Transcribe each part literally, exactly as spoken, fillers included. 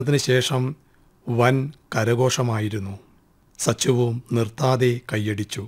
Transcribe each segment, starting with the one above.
അതിനുശേഷം വൻ കരഘോഷമായിരുന്നു. സച്ചുവും നിർത്താതെ കൈയടിച്ചു.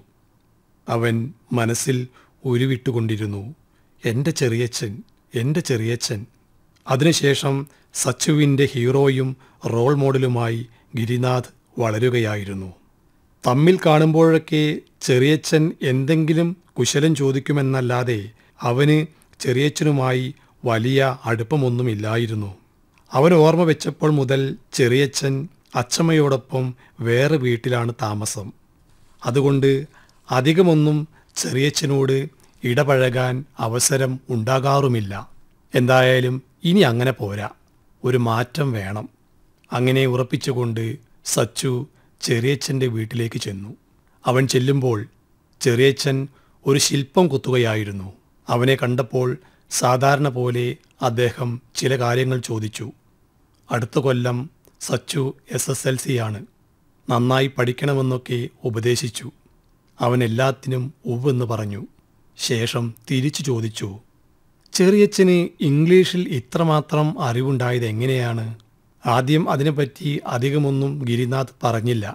അവൻ മനസ്സിൽ ഉരുവിട്ടുകൊണ്ടിരുന്നു, എൻ്റെ ചെറിയച്ഛൻ, എൻ്റെ ചെറിയച്ഛൻ. അതിനുശേഷം സച്ചുവിൻ്റെ ഹീറോയും റോൾ മോഡലുമായി ഗിരിനാഥ് വളരുകയായിരുന്നു. തമ്മിൽ കാണുമ്പോഴൊക്കെ ചെറിയച്ഛൻ എന്തെങ്കിലും കുശലം ചോദിക്കുമെന്നല്ലാതെ അവന് ചെറിയച്ഛനുമായി വലിയ അടുപ്പമൊന്നുമില്ലായിരുന്നു. അവൻ ഓർമ്മ വെച്ചപ്പോൾ മുതൽ ചെറിയച്ഛൻ അച്ചമ്മയോടൊപ്പം വേറെ വീട്ടിലാണ് താമസം. അതുകൊണ്ട് അധികമൊന്നും ചെറിയച്ഛനോട് ഇടപഴകാൻ അവസരം ഉണ്ടാകാറുമില്ല. എന്തായാലും ഇനി അങ്ങനെ പോരാ, ഒരു മാറ്റം വേണം. അങ്ങനെ ഉറപ്പിച്ചുകൊണ്ട് സച്ചു ചെറിയച്ഛൻ്റെ വീട്ടിലേക്ക് ചെന്നു. അവൻ ചെല്ലുമ്പോൾ ചെറിയച്ഛൻ ഒരു ശില്പം കുത്തുകയായിരുന്നു. അവനെ കണ്ടപ്പോൾ സാധാരണ പോലെ അദ്ദേഹം ചില കാര്യങ്ങൾ ചോദിച്ചു. അടുത്ത കൊല്ലം Sachu S S L C ആണ്, നന്നായി പഠിക്കണമെന്നൊക്കെ ഉപദേശിച്ചു. അവൻ എല്ലാത്തിനും ഉവ്വെന്ന് പറഞ്ഞു. ശേഷം തിരിച്ചു ചോദിച്ചു, ചെറിയച്ഛന് ഇംഗ്ലീഷിൽ ഇത്രമാത്രം അറിവുണ്ടായത് എങ്ങനെയാണ്? ആദ്യം അതിനെപ്പറ്റി അധികമൊന്നും ഗിരിനാഥ് പറഞ്ഞില്ല.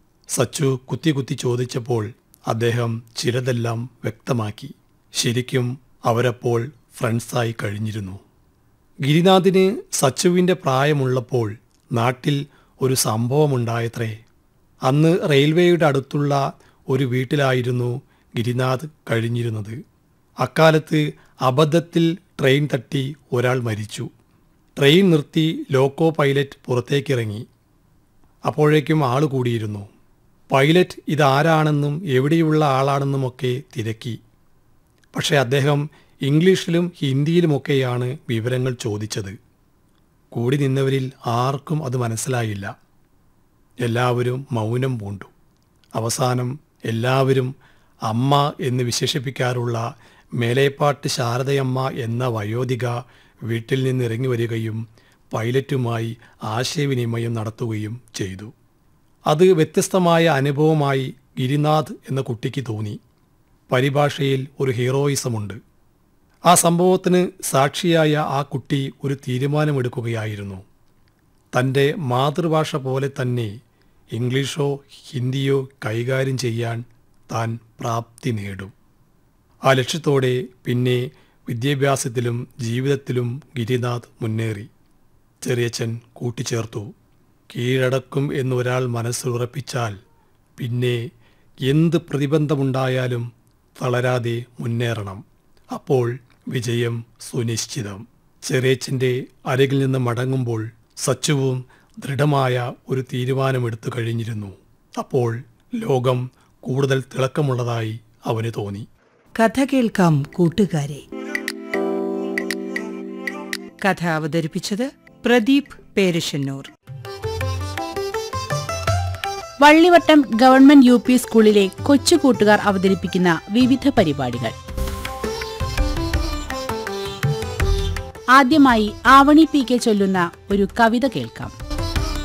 സച്ചു കുത്തി കുത്തി ചോദിച്ചപ്പോൾ അദ്ദേഹം ചിലതെല്ലാം വ്യക്തമാക്കി. ശരിക്കും അവരപ്പോൾ ഫ്രണ്ട്സായി കഴിഞ്ഞിരുന്നു. ഗിരിനാഥിന് സച്ചുവിൻ്റെ പ്രായമുള്ളപ്പോൾ നാട്ടിൽ ഒരു സംഭവമുണ്ടായത്രേ. അന്ന് റെയിൽവേയുടെ അടുത്തുള്ള ഒരു വീട്ടിലായിരുന്നു ഗിരിനാഥ് കഴിഞ്ഞിരുന്നത്. അക്കാലത്ത് അബദ്ധത്തിൽ ട്രെയിൻ തട്ടി ഒരാൾ മരിച്ചു. ട്രെയിൻ നിർത്തി ലോക്കോ പൈലറ്റ് പുറത്തേക്കിറങ്ങി. അപ്പോഴേക്കും ആൾ കൂടിയിരുന്നു. പൈലറ്റ് ഇതാരാണെന്നും എവിടെയുള്ള ആളാണെന്നുമൊക്കെ തിരക്കി. പക്ഷേ അദ്ദേഹം ഇംഗ്ലീഷിലും ഹിന്ദിയിലുമൊക്കെയാണ് വിവരങ്ങൾ ചോദിച്ചത്. കൂടി നിന്നവരിൽ ആർക്കും അത് മനസ്സിലായില്ല. എല്ലാവരും മൗനം പൂണ്ടു. അവസാനം എല്ലാവരും അമ്മ എന്ന് വിശേഷിപ്പിക്കാറുള്ള മേലേപ്പാട്ട് ശാരദയമ്മ എന്ന വയോധിക വീട്ടിൽ നിന്നിറങ്ങി വരികയും പൈലറ്റുമായി ആശയവിനിമയം നടത്തുകയും ചെയ്തു. അത് വ്യത്യസ്തമായ അനുഭവമായി ഗിരിനാഥ് എന്ന കുട്ടിക്ക് തോന്നി. പരിഭാഷയിൽ ഒരു ഹീറോയിസമുണ്ട്. ആ സംഭവത്തിന് സാക്ഷിയായ ആ കുട്ടി ഒരു തീരുമാനമെടുക്കുകയായിരുന്നു. തൻ്റെ മാതൃഭാഷ പോലെ തന്നെ ഇംഗ്ലീഷോ ഹിന്ദിയോ കൈകാര്യം ചെയ്യാൻ താൻ പ്രാപ്തി നേടും. ആ ലക്ഷ്യത്തോടെ പിന്നെ വിദ്യാഭ്യാസത്തിലും ജീവിതത്തിലും ഗിരിനാഥ് മുന്നേറി. ചെറിയച്ഛൻ കൂട്ടിച്ചേർത്തു, കീഴടക്കും എന്നൊരാൾ മനസ്സുറപ്പിച്ചാൽ പിന്നെ എന്ത് പ്രതിബന്ധമുണ്ടായാലും തളരാതെ മുന്നേറണം. അപ്പോൾ വിജയം സുനിശ്ചിതം. ചെറിയച്ഛൻ്റെ അരികിൽ നിന്ന് മടങ്ങുമ്പോൾ സച്ചുവും ദൃഢമായ ഒരു തീരുമാനമെടുത്തു കഴിഞ്ഞിരുന്നു. അപ്പോൾ ലോകം കൂടുതൽ തിളക്കമുള്ളതായി അവന് തോന്നി. കഥ കേൾക്കാം കൂട്ടുകാരെ. കഥ അവതരിപ്പിച്ചത് Pradeep Perassannur. Vallivattam government U P സ്കൂളിലെ കൊച്ചു കൂട്ടുകാർ അവതരിപ്പിക്കുന്ന വിവിധ പരിപാടികൾ. ആദ്യമായി ആവണി പി കെ ചൊല്ലുന്ന ഒരു കവിത കേൾക്കാം.